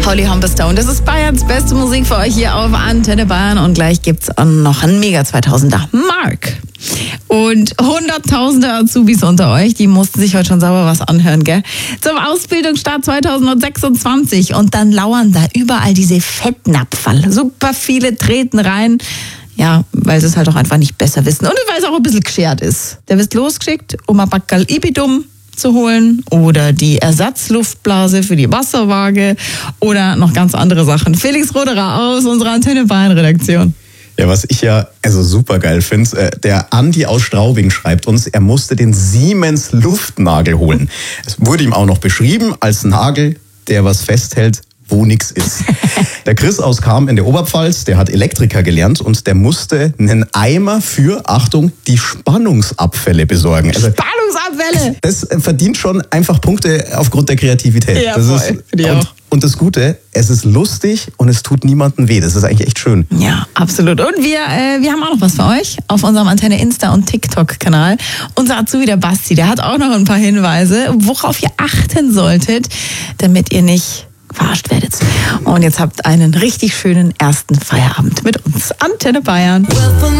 Holly Humberstone. Das ist Bayerns beste Musik für euch hier auf Antenne Bayern. Und gleich gibt's auch noch einen Mega 2000er. Mark. Und hunderttausende Azubis unter euch, die mussten sich heute schon sauber was anhören, gell? Zum Ausbildungsstart 2026. Und dann lauern da überall diese Fettnapferl. Super viele treten rein. Ja, weil sie es halt auch einfach nicht besser wissen. Und weil es auch ein bisschen geschert ist. Der wird losgeschickt, um ein Backerl Ibidum zu holen oder die Ersatzluftblase für die Wasserwaage oder noch ganz andere Sachen. Felix Roderer aus unserer Antenne Bayern Redaktion. Ja, was ich ja super geil finde, der Andi aus Straubing schreibt uns, er musste den Siemens Luftnagel holen. Es wurde ihm auch noch beschrieben als Nagel, der was festhält, wo nix ist. Der Chris aus Cham in der Oberpfalz, der hat Elektriker gelernt und der musste einen Eimer für, Achtung, die Spannungsabfälle besorgen. Also, Spannungsabfälle! Das verdient schon einfach Punkte aufgrund der Kreativität. Ja, das voll. ist, und das Gute, es ist lustig und es tut niemandem weh. Das ist eigentlich echt schön. Ja, absolut. Und wir haben auch noch was für euch auf unserem Antenne Insta- und TikTok-Kanal. Unser Azubi, der Basti, der hat auch noch ein paar Hinweise, worauf ihr achten solltet, damit ihr nicht verarscht werdet. Und jetzt habt einen richtig schönen ersten Feierabend mit uns. Antenne Bayern.